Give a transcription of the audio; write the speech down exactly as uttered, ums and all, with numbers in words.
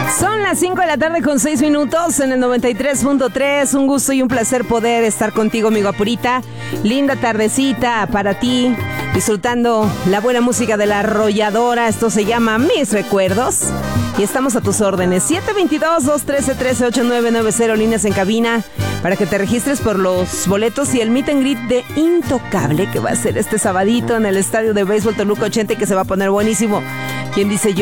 Son las cinco de la tarde con seis minutos en el noventa y tres punto tres. Un gusto y un placer poder estar contigo, mi guapurita. Linda tardecita para ti, disfrutando la buena música de La Arrolladora. Esto se llama Mis Recuerdos. Y estamos a tus órdenes. siete dos dos, dos uno tres, uno tres ocho nueve nueve cero, líneas en cabina, para que te registres por los boletos y el meet and greet de Intocable, que va a ser este sabadito en el estadio de béisbol Toluca ochenta, y que se va a poner buenísimo. ¿Quién dice yo?